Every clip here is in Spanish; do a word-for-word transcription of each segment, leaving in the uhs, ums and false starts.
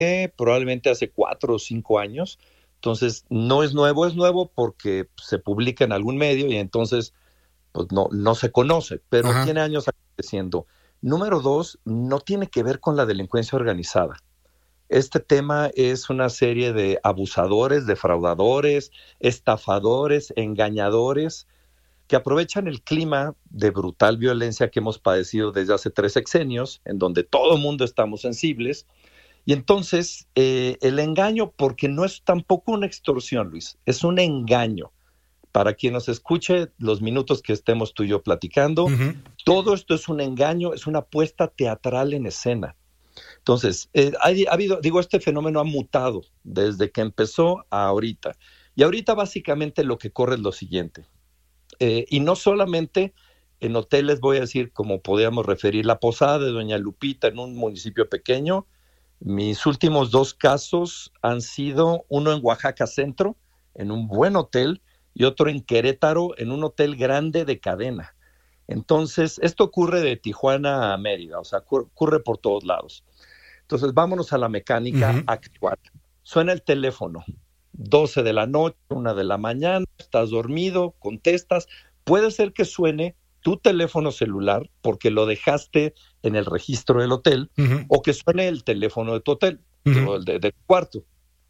publiqué probablemente hace cuatro o cinco años. Entonces, no es nuevo, es nuevo porque se publica en algún medio y entonces pues no, no se conoce, pero Ajá. tiene años aconteciendo. Número dos, no tiene que ver con la delincuencia organizada. Este tema es una serie de abusadores, defraudadores, estafadores, engañadores, que aprovechan el clima de brutal violencia que hemos padecido desde hace tres sexenios, en donde todo el mundo estamos sensibles. Y entonces, eh, el engaño, porque no es tampoco una extorsión, Luis, es un engaño. Para quien nos escuche los minutos que estemos tú y yo platicando, Uh-huh. todo esto es un engaño, es una puesta teatral en escena. Entonces, eh, ha, ha habido, digo, este fenómeno ha mutado desde que empezó a ahorita. Y ahorita básicamente lo que corre es lo siguiente. Eh, y no solamente en hoteles, voy a decir, como podríamos referir, la Posada de Doña Lupita en un municipio pequeño. Mis últimos dos casos han sido uno en Oaxaca Centro, en un buen hotel, y otro en Querétaro, en un hotel grande de cadena. Entonces, esto ocurre de Tijuana a Mérida, o sea, ocurre por todos lados. Entonces, vámonos a la mecánica uh-huh. actual. Suena el teléfono, doce de la noche, una de la mañana, estás dormido, contestas. Puede ser que suene tu teléfono celular porque lo dejaste en el registro del hotel, uh-huh. o que suene el teléfono de tu hotel, uh-huh. de, de tu cuarto.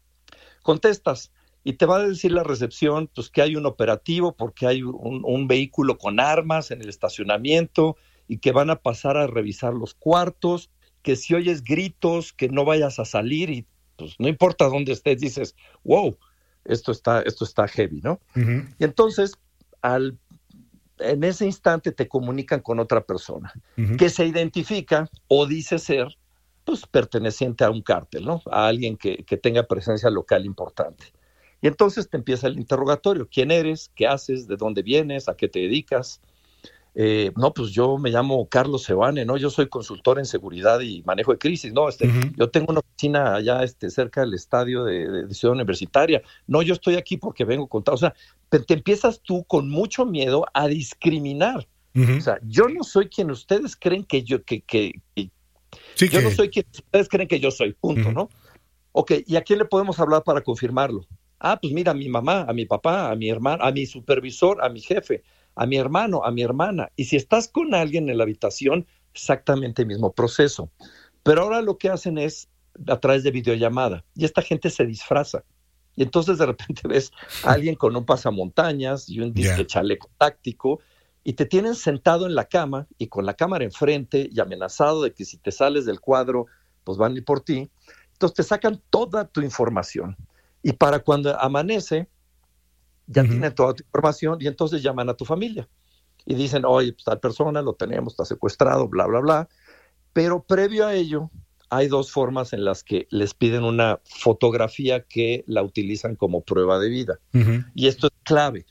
Contestas. Y te va a decir la recepción pues, que hay un operativo porque hay un, un vehículo con armas en el estacionamiento y que van a pasar a revisar los cuartos, que si oyes gritos, que no vayas a salir y pues no importa dónde estés, dices, wow, esto está, esto está heavy, ¿no? Uh-huh. Y entonces, al, en ese instante te comunican con otra persona uh-huh. que se identifica o dice ser pues perteneciente a un cártel, ¿no? A alguien que, que tenga presencia local importante. Y entonces te empieza el interrogatorio. ¿Quién eres? ¿Qué haces? ¿De dónde vienes? ¿A qué te dedicas? Eh, no, pues yo me llamo Carlos Sebane, ¿no? Yo soy consultor en seguridad y manejo de crisis, ¿no? Este, uh-huh. Yo tengo una oficina allá este, cerca del estadio de, de, de Ciudad Universitaria. No, yo estoy aquí porque vengo con tal. O sea, te, te empiezas tú con mucho miedo a discriminar. Uh-huh. O sea, yo no soy quien ustedes creen que yo, que, que, que sí, yo que... no soy quien ustedes creen que yo soy, punto, uh-huh. ¿no? Ok, ¿y a quién le podemos hablar para confirmarlo? Ah, pues mira, a mi mamá, a mi papá, a mi hermano, a mi supervisor, a mi jefe, a mi hermano, a mi hermana. Y si estás con alguien en la habitación, exactamente el mismo proceso. Pero ahora lo que hacen es a través de videollamada. Y esta gente se disfraza. Y entonces de repente ves a alguien con un pasamontañas y un disque yeah. chaleco táctico y te tienen sentado en la cama y con la cámara enfrente y amenazado de que si te sales del cuadro, pues van a ir por ti. Entonces te sacan toda tu información. Y para cuando amanece, ya uh-huh. tienen toda tu información y entonces llaman a tu familia. Y dicen, oye, pues tal persona lo tenemos, está secuestrado, bla, bla, bla. Pero previo a ello, hay dos formas en las que les piden una fotografía que la utilizan como prueba de vida. Uh-huh. Y esto es clave.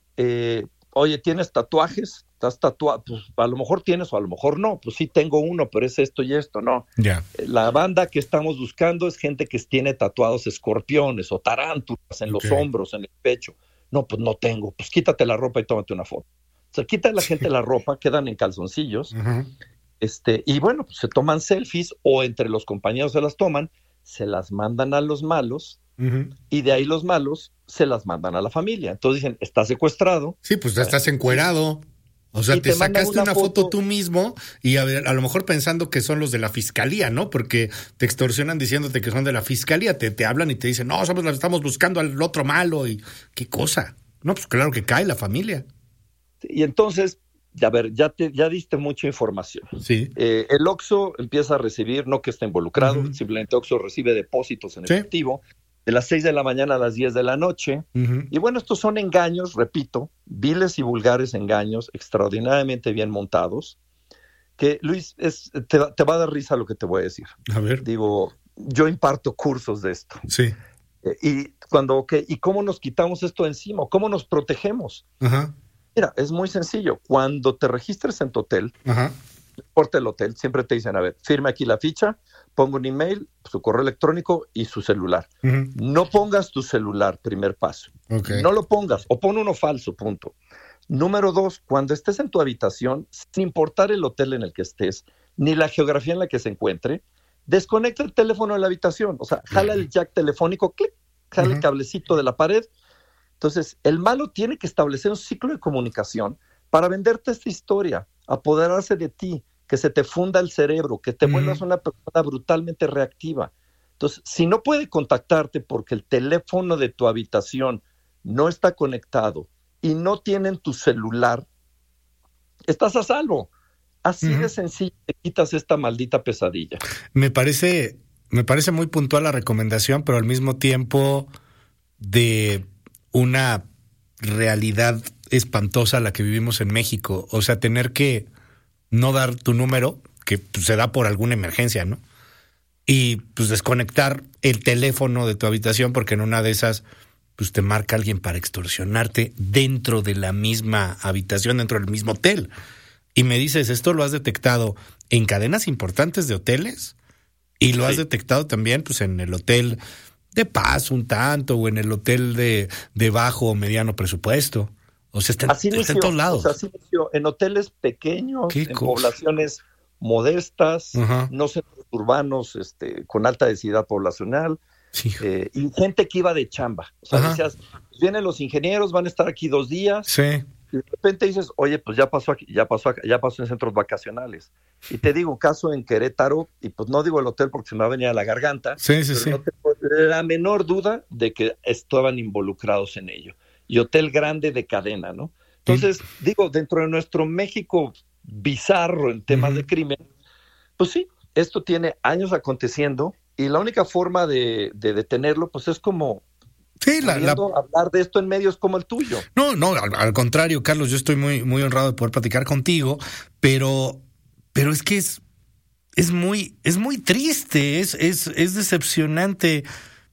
Eh, oye, ¿tienes tatuajes? ¿Estás tatuado? Pues a lo mejor tienes o a lo mejor no. Pues sí tengo uno, pero es esto y esto, no. Yeah. La banda que estamos buscando es gente que tiene tatuados escorpiones o tarántulas en okay. los hombros, en el pecho. No, pues no tengo. Pues quítate la ropa y tómate una foto. O sea, quita a la gente la ropa, quedan en calzoncillos. Uh-huh. Este, y bueno, pues se toman selfies o entre los compañeros se las toman, se las mandan a los malos. Uh-huh. Y de ahí los malos se las mandan a la familia. Entonces dicen, está secuestrado. Sí, pues ya estás encuerado. O sea, te, te sacaste una, una foto, foto tú mismo y a, ver, a lo mejor pensando que son los de la fiscalía, ¿no? Porque te extorsionan diciéndote que son de la fiscalía, te, te hablan y te dicen, no, somos, estamos buscando al otro malo y qué cosa. No, pues claro que cae la familia. Y entonces, a ver, ya, te, ya diste mucha información. Sí. Eh, el Oxxo empieza a recibir, no que esté involucrado, uh-huh. simplemente Oxxo recibe depósitos en sí. efectivo. De las seis de la mañana a las diez de la noche. Uh-huh. Y bueno, estos son engaños, repito, viles y vulgares engaños, extraordinariamente bien montados, que, Luis, es, te, te va a dar risa lo que te voy a decir. A ver. Digo, yo imparto cursos de esto. Sí. Eh, y cuando, okay, ¿y cómo nos quitamos esto de encima? ¿Cómo nos protegemos? Uh-huh. Mira, es muy sencillo. Cuando te registres en tu hotel, uh-huh. por el hotel, siempre te dicen, a ver, firme aquí la ficha, ponga un email, su correo electrónico y su celular. Uh-huh. No pongas tu celular, primer paso. Okay. No lo pongas, o pon uno falso, punto. Número dos, cuando estés en tu habitación, sin importar el hotel en el que estés, ni la geografía en la que se encuentre, desconecta el teléfono de la habitación, o sea, jala el jack telefónico, clic, jala uh-huh. el cablecito de la pared. Entonces, el malo tiene que establecer un ciclo de comunicación para venderte esta historia, apoderarse de ti, que se te funda el cerebro, que te uh-huh. vuelvas una persona brutalmente reactiva. Entonces, si no puede contactarte porque el teléfono de tu habitación no está conectado y no tienen tu celular, estás a salvo. Así uh-huh. de sencillo te quitas esta maldita pesadilla. Me parece, me parece muy puntual la recomendación, pero al mismo tiempo de una realidad espantosa la que vivimos en México. O sea, tener que no dar tu número, que pues, se da por alguna emergencia, ¿no? Y pues desconectar el teléfono de tu habitación porque en una de esas pues te marca alguien para extorsionarte dentro de la misma habitación, dentro del mismo hotel. Y me dices, ¿esto lo has detectado en cadenas importantes de hoteles? Y lo sí. has detectado también pues en el hotel de paz un tanto o en el hotel de, de bajo o mediano presupuesto. O sea, está, así está inició, en todos lados. O sea, así inició, en hoteles pequeños, en cosa? poblaciones modestas, uh-huh. no centros urbanos este, con alta densidad poblacional, sí. eh, y gente que iba de chamba. O sea, uh-huh. decías, vienen los ingenieros, van a estar aquí dos días, sí. y de repente dices, oye, pues ya pasó aquí, ya pasó acá, ya pasó en centros vacacionales. Y te digo, un caso en Querétaro, y pues no digo el hotel porque se me va a venir a la garganta, sí, sí, pero sí. no tengo la menor duda de que estaban involucrados en ello. Y hotel grande de cadena, ¿no? Entonces, sí. digo, dentro de nuestro México bizarro en temas uh-huh. de crimen, pues sí, esto tiene años aconteciendo y la única forma de, de detenerlo, pues es como sí, la, la... hablar de esto en medios como el tuyo. No, no, al, al contrario, Carlos, yo estoy muy, muy honrado de poder platicar contigo, pero, pero es que es, es muy, es muy triste, es, es, es decepcionante,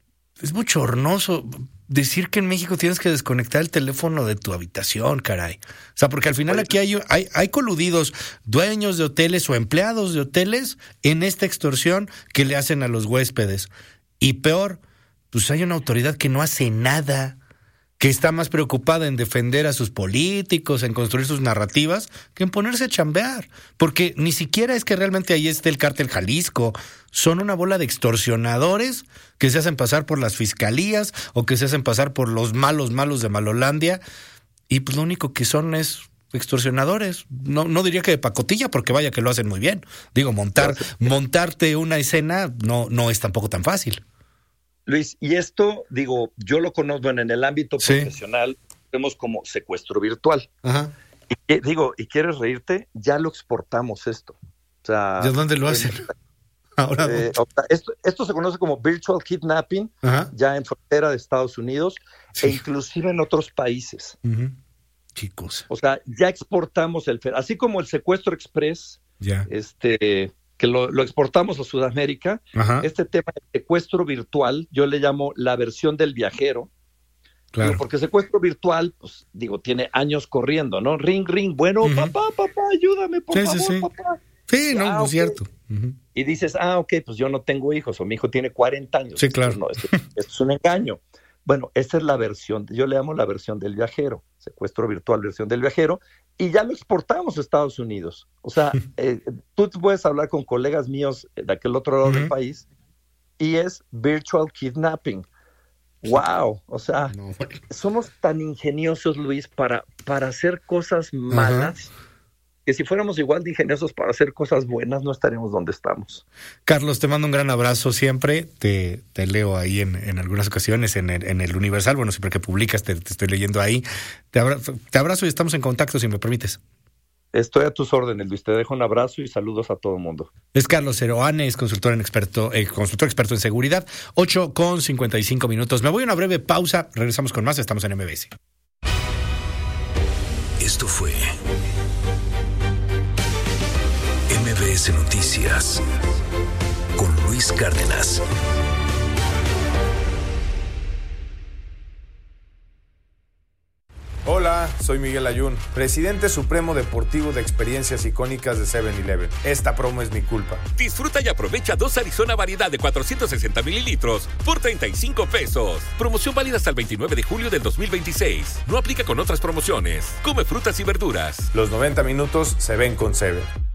es bochornoso decir que en México tienes que desconectar el teléfono de tu habitación, caray. O sea, porque al final aquí hay, hay, hay coludidos dueños de hoteles o empleados de hoteles en esta extorsión que le hacen a los huéspedes. Y peor, pues hay una autoridad que no hace nada, que está más preocupada en defender a sus políticos, en construir sus narrativas, que en ponerse a chambear. Porque ni siquiera es que realmente ahí esté el cártel Jalisco. Son una bola de extorsionadores que se hacen pasar por las fiscalías o que se hacen pasar por los malos malos de Malolandia. Y pues lo único que son es extorsionadores. No, no diría que de pacotilla, porque vaya que lo hacen muy bien. Digo, montar, montarte una escena no, no es tampoco tan fácil. Luis, y esto, digo, yo lo conozco en el ámbito sí. profesional, vemos como secuestro virtual. Ajá. Y digo, ¿y quieres reírte? Ya lo exportamos esto. O sea, ¿de dónde lo hacen? En, Ahora eh, esto, esto se conoce como virtual kidnapping, Ajá. ya en frontera de Estados Unidos, sí. e inclusive en otros países. Uh-huh. Qué cosa. O sea, ya exportamos el, así como el secuestro express, ya. este... que lo, lo exportamos a Sudamérica, Ajá. este tema de secuestro virtual, yo le llamo la versión del viajero, claro. digo, porque secuestro virtual, pues digo, tiene años corriendo, ¿no? Ring, ring, bueno, uh-huh. papá, papá, ayúdame, por sí, favor, sí, sí. papá. Sí, no, ah, no okay. es cierto. Uh-huh. Y dices, ah, ok, pues yo no tengo hijos, o mi hijo tiene cuarenta años. Sí, claro. No, esto, esto es un engaño. Bueno, esa es la versión, yo le llamo la versión del viajero, secuestro virtual, versión del viajero, y ya lo exportamos a Estados Unidos. O sea, eh, tú puedes hablar con colegas míos de aquel otro lado uh-huh. del país, y es virtual kidnapping. ¡Wow! O sea, no. somos tan ingeniosos, Luis, para, para hacer cosas malas, uh-huh. que si fuéramos igual de ingeniosos para hacer cosas buenas, no estaríamos donde estamos. Carlos, te mando un gran abrazo siempre. Te, te leo ahí en, en algunas ocasiones en el, en el Universal. Bueno, siempre que publicas te, te estoy leyendo ahí. Te abrazo, te abrazo y estamos en contacto, si me permites. Estoy a tus órdenes, Luis. Te dejo un abrazo y saludos a todo el mundo. Es Carlos Seroane, es consultor, en experto, eh, consultor experto en seguridad. ocho con cincuenta y cinco minutos. Me voy a una breve pausa. Regresamos con más. Estamos en M B S. Esto fue M B S Noticias con Luis Cárdenas. Hola, soy Miguel Ayun, presidente supremo deportivo de experiencias icónicas de seven eleven. Esta promo es mi culpa. Disfruta y aprovecha dos Arizona variedad de cuatrocientos sesenta mililitros por treinta y cinco pesos. Promoción válida hasta el veintinueve de julio del dos mil veintiséis. No aplica con otras promociones. Come frutas y verduras. Los noventa minutos se ven con Seven.